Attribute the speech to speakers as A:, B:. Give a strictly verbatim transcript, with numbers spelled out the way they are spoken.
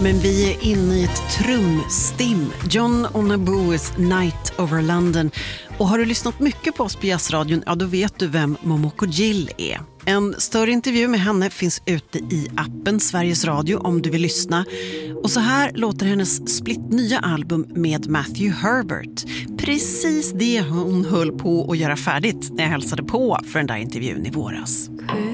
A: Men vi är inne i ett trumstim. John Onabues Night Over London. Och har du lyssnat mycket på oss på Jazzradion, ja då vet du vem Momoko Gill är. En större intervju med henne finns ute i appen Sveriges Radio om du vill lyssna. Och så här låter hennes splitt nya album med Matthew Herbert. Precis det hon höll på att göra färdigt när jag hälsade på för den där intervjun i våras.